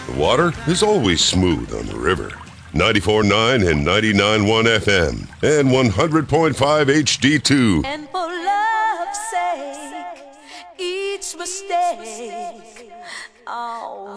The water is always smooth on the river. 94.9 and 99.1 FM and 100.5 HD2. And for love's sake, each mistake, oh,